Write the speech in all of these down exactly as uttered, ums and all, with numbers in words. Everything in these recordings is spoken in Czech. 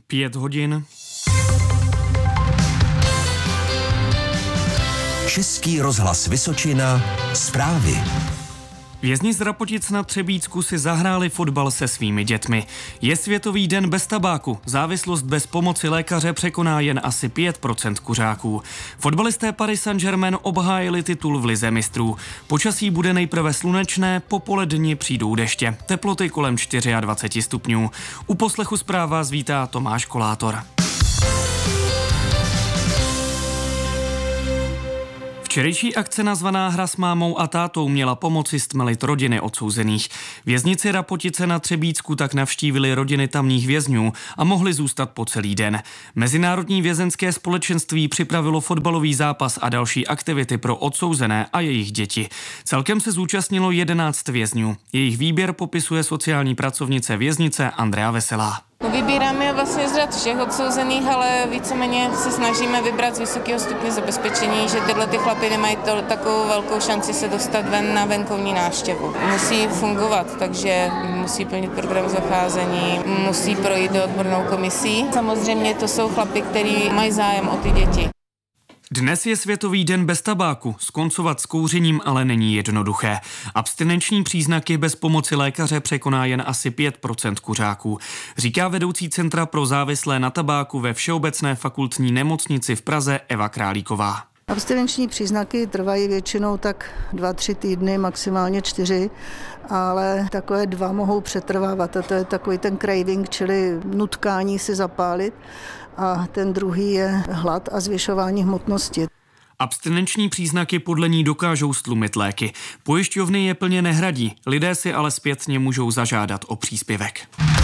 Pět hodin. Český rozhlas Vysočina, zprávy. Vězni z Rapotic na Třebíčsku si zahráli fotbal se svými dětmi. Je Světový den bez tabáku. Závislost bez pomoci lékaře překoná jen asi pět procent kuřáků. Fotbalisté Paris Saint-Germain obhájili titul v lize mistrů. Počasí bude nejprve slunečné, po poledni přijdou deště. Teploty kolem dvacet čtyři stupňů. U poslechu zpráv vás vítá Tomáš Kolátor. Včerejší akce nazvaná Hra s mámou a tátou měla pomoci stmelit rodiny odsouzených. Věznici Rapotice na Třebíčsku tak navštívili rodiny tamních vězňů a mohli zůstat po celý den. Mezinárodní vězenské společenství připravilo fotbalový zápas a další aktivity pro odsouzené a jejich děti. Celkem se zúčastnilo jedenáct vězňů. Jejich výběr popisuje sociální pracovnice věznice Andrea Veselá. No, vybíráme vlastně z řad všech odsouzených, ale víceméně se snažíme vybrat z vysokého stupně zabezpečení, že tyhle ty chlapy nemají to, takovou velkou šanci se dostat ven na venkovní návštěvu. Musí fungovat, takže musí plnit program zacházení, musí projít do odbornou komisí. Samozřejmě to jsou chlapy, kteří mají zájem o ty děti. Dnes je Světový den bez tabáku. Skoncovat s kouřením ale není jednoduché. Abstinenční příznaky bez pomoci lékaře překoná jen asi pět procent kuřáků, říká vedoucí Centra pro závislé na tabáku ve Všeobecné fakultní nemocnici v Praze Eva Králíková. Abstinenční příznaky trvají většinou tak dva, tři týdny, maximálně čtyři, ale takové dva mohou přetrvávat a to je takový ten craving, čili nutkání si zapálit, a ten druhý je hlad a zvyšování hmotnosti. Abstinenční příznaky podle ní dokážou stlumit léky. Pojišťovny je plně nehradí, lidé si ale zpětně můžou zažádat o příspěvek.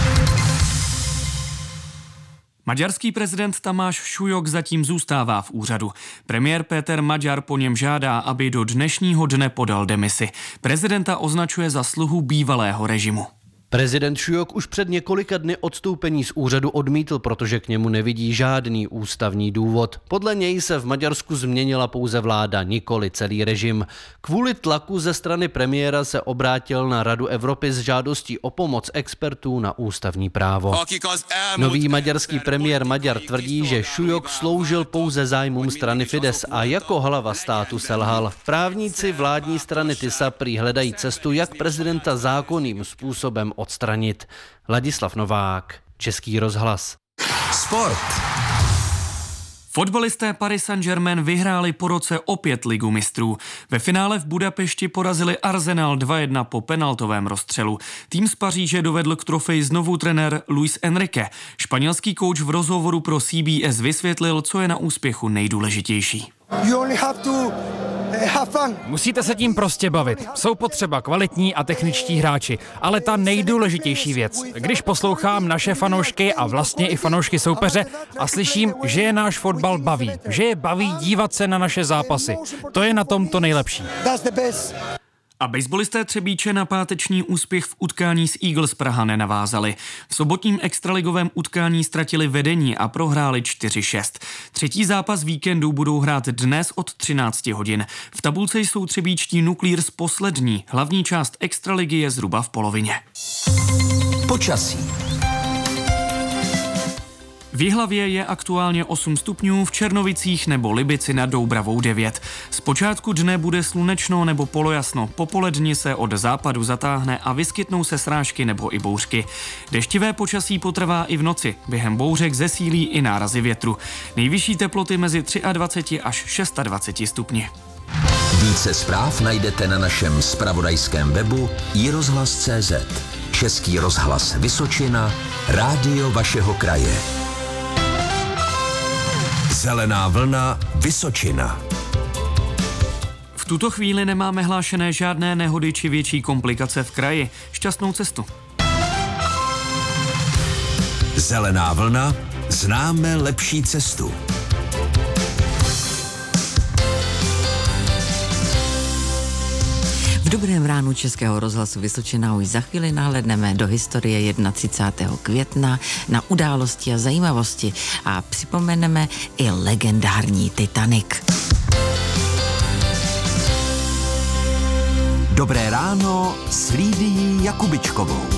Maďarský prezident Tamáš Šujok zatím zůstává v úřadu. Premiér Péter Maďar po něm žádá, aby do dnešního dne podal demisi. Prezidenta označuje za sluhu bývalého režimu. Prezident Šujok už před několika dny odstoupení z úřadu odmítl, protože k němu nevidí žádný ústavní důvod. Podle něj se v Maďarsku změnila pouze vláda, nikoli celý režim. Kvůli tlaku ze strany premiéra se obrátil na Radu Evropy s žádostí o pomoc expertů na ústavní právo. Nový maďarský premiér Maďar tvrdí, že Šujok sloužil pouze zájmům strany Fidesz a jako hlava státu selhal. Právníci vládní strany TISA prý hledají cestu, jak prezidenta zákonným způsobem odstranit. Ladislav Novák, Český rozhlas. Sport. Fotbalisté Paris Saint-Germain vyhráli po roce opět ligu mistrů. Ve finále v Budapešti porazili Arsenal dva jedna po penaltovém rozstřelu. Tým z Paříže dovedl k trofeji znovu trenér Luis Enrique. Španělský kouč v rozhovoru pro C B S vysvětlil, co je na úspěchu nejdůležitější. Musíte se tím prostě bavit. Jsou potřeba kvalitní a techničtí hráči, ale ta nejdůležitější věc, když poslouchám naše fanoušky a vlastně i fanoušky soupeře a slyším, že je náš fotbal baví, že je baví dívat se na naše zápasy. To je na tom to nejlepší. A basebalisté Třebíče na páteční úspěch v utkání s Eagles Praha nenavázali. V sobotním extraligovém utkání ztratili vedení a prohráli čtyři šest. Třetí zápas víkendu budou hrát dnes od třinácti hodin. V tabulce jsou třebíčtí Nuclears poslední. Hlavní část extraligy je zhruba v polovině. Počasí. V Jihlavě je aktuálně osm stupňů, v Černovicích nebo Libici nad Doubravou devět. Zpočátku dne bude slunečno nebo polojasno, po poledni se od západu zatáhne a vyskytnou se srážky nebo i bouřky. Deštivé počasí potrvá i v noci, během bouřek zesílí i nárazy větru. Nejvyšší teploty mezi dvacet tři až dvacet šest stupni. Více zpráv najdete na našem zpravodajském webu i rozhlas tečka cé zet. Český rozhlas Vysočina, rádio vašeho kraje. Zelená vlna Vysočina. V tuto chvíli nemáme hlášené žádné nehody či větší komplikace v kraji. Šťastnou cestu. Zelená vlna, známe lepší cestu. V dobrém ránu Českého rozhlasu Vysočina už za chvíli nahlédneme do historie třicátého prvního května na události a zajímavosti a připomeneme i legendární Titanic. Dobré ráno s Lídií Jakubičkovou.